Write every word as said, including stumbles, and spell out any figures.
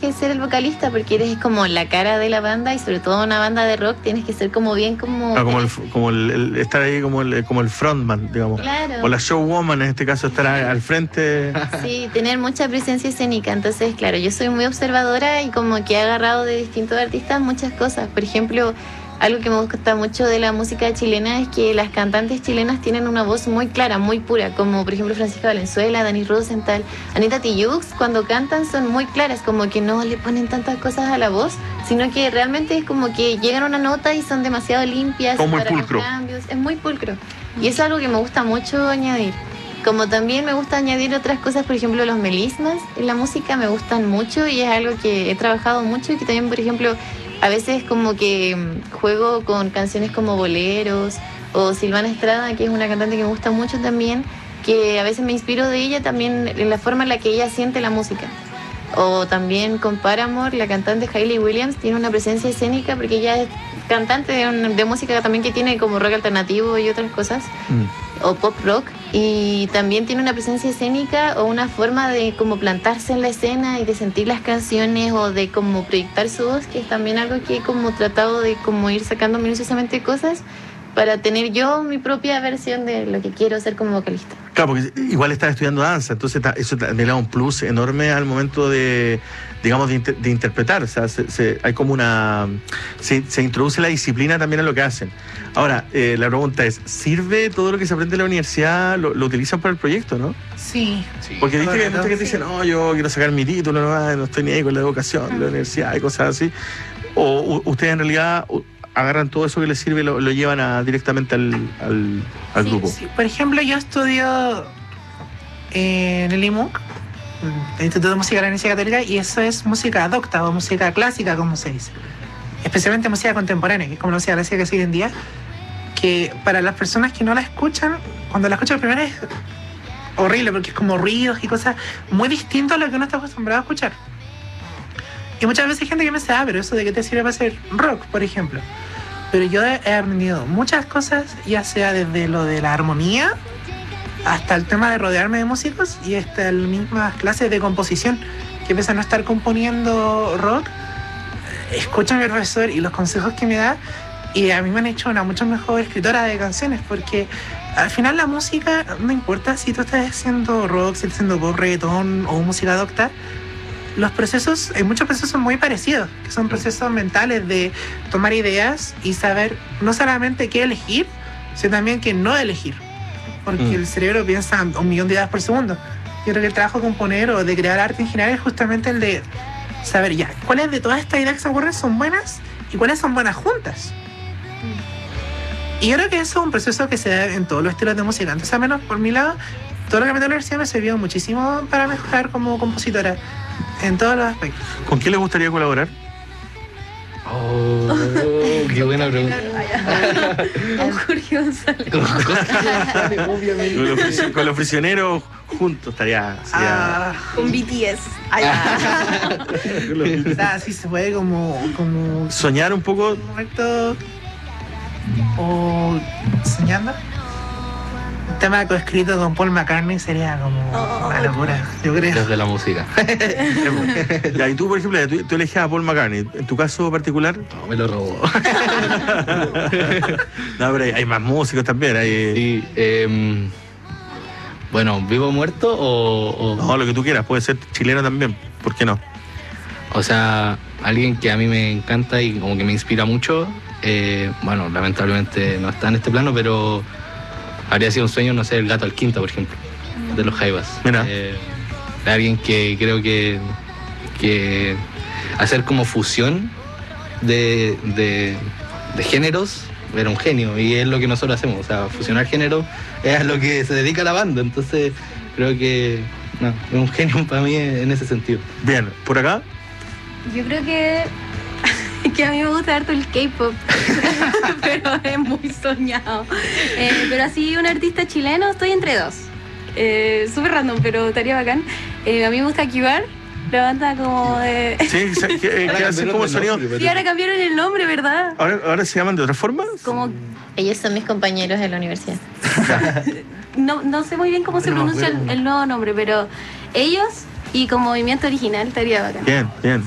que ser el vocalista porque eres como la cara de la banda y sobre todo una banda de rock tienes que ser como bien como... Ah, como el, como el, el estar ahí como el, como el frontman, digamos. Claro. O la showwoman, en este caso, estar a, al frente. Sí, tener mucha presencia escénica. Entonces, claro, yo soy muy observadora y como que he agarrado de distintos artistas muchas cosas. Por ejemplo, algo que me gusta mucho de la música chilena es que las cantantes chilenas tienen una voz muy clara, muy pura, como por ejemplo Francisca Valenzuela, Dani Rosenthal, Anita Tijoux, cuando cantan son muy claras, como que no le ponen tantas cosas a la voz, sino que realmente es como que llegan a una nota y son demasiado limpias. Como muy para los pulcro. cambios. Es muy pulcro. Y eso es algo que me gusta mucho añadir. Como también me gusta añadir otras cosas, por ejemplo, los melismas en la música me gustan mucho y es algo que he trabajado mucho y que también, por ejemplo, a veces como que mm, juego con canciones como boleros o Silvana Estrada, que es una cantante que me gusta mucho también, que a veces me inspiro de ella también en la forma en la que ella siente la música. O también con Paramore, la cantante Hayley Williams tiene una presencia escénica porque ella es cantante de, un, de música también que tiene como rock alternativo y otras cosas, mm. o pop rock, y también tiene una presencia escénica o una forma de como plantarse en la escena y de sentir las canciones o de como proyectar su voz, que es también algo que he como tratado de como ir sacando minuciosamente cosas para tener yo mi propia versión de lo que quiero ser como vocalista. Claro, porque igual estás estudiando danza, entonces eso le da un plus enorme al momento de, digamos, de, inter, de interpretar. O sea, se, se, hay como una... Se, se introduce la disciplina también en lo que hacen. Ahora, eh, la pregunta es, ¿sirve todo lo que se aprende en la universidad? ¿Lo, lo utilizan para el proyecto, no? Sí. sí. Porque viste que hay mucha gente que dice, no, yo quiero sacar mi título, no, no estoy ni ahí con la educación, uh-huh. la universidad y cosas así. O ustedes en realidad... agarran todo eso que les sirve y lo, lo llevan a, directamente al, al, al sí, grupo. Sí. Por ejemplo, yo estudio en el I M U C, el Instituto de Música de la Universidad Católica, y eso es música docta o música clásica, como se dice. Especialmente música contemporánea, que es como la música clásica que sigue en día, que para las personas que no la escuchan, cuando la escuchan primero es horrible, porque es como ruidos y cosas muy distintos a lo que uno está acostumbrado a escuchar. Y muchas veces hay gente que me dice, ah, pero eso de qué te sirve para hacer rock, por ejemplo. Pero yo he aprendido muchas cosas, ya sea desde lo de la armonía hasta el tema de rodearme de músicos y hasta las mismas clases de composición, que pese a no estar componiendo rock, escucho a mi profesor y los consejos que me da, y a mí me han hecho una mucho mejor escritora de canciones, porque al final la música, no importa si tú estás haciendo rock, si estás haciendo pop, reggaetón o música docta, los procesos, hay muchos procesos muy parecidos, que son procesos mentales de tomar ideas y saber no solamente qué elegir, sino también qué no elegir, porque mm. el cerebro piensa un millón de ideas por segundo. Yo creo que el trabajo de componer o de crear arte en general es justamente el de saber ya, cuáles de todas estas ideas que se ocurren son buenas y cuáles son buenas juntas. Mm. Y yo creo que eso es un proceso que se da en todos los estilos de música. Entonces, al menos por mi lado, todo lo que me dio la universidad me sirvió muchísimo para mejorar como compositora en todos los aspectos. ¿Con quién le gustaría colaborar? Oh, qué buena pregunta. Con Jorge González. Con, con, obviamente. Con los, con los prisioneros juntos estaría. Ah, con B T S. Ah, sí se puede como, como. Soñar un poco. Un momento. O. Soñando. Un tema coescrito con Paul McCartney sería como oh, una locura, yo creo. Desde la música. Ya, y tú, por ejemplo, tú, tú elegías a Paul McCartney. ¿En tu caso particular? No, me lo robó. No, pero hay, hay más músicos también. Hay... Sí, eh, bueno, ¿vivo o muerto o, o...? No, lo que tú quieras. Puede ser chileno también. ¿Por qué no? O sea, alguien que a mí me encanta y como que me inspira mucho. Eh, bueno, lamentablemente no está en este plano, pero... habría sido un sueño, no sé, el Gato Alquinta, por ejemplo, de los Jaivas. Mira. Eh, alguien que creo que, que hacer como fusión de, de, de géneros era un genio, y es lo que nosotros hacemos, o sea, fusionar géneros es a lo que se dedica la banda, entonces creo que no, es un genio para mí en ese sentido. Bien, ¿por acá? Yo creo que que a mí me gusta harto el K-pop, pero es muy soñado. Eh, pero así un artista chileno, estoy entre dos. Eh, Súper random, pero estaría bacán. Eh, a mí me gusta Kibar, la banda como de... Sí, que, que hacen como el sonido. Sí, ahora cambiaron el nombre, ¿verdad? ¿Ahora, ahora se llaman de otra forma? Como... Ellos son mis compañeros de la universidad. no, no sé muy bien cómo se pronuncia el, el nuevo nombre, pero ellos y con movimiento original estaría bacán. Bien, bien.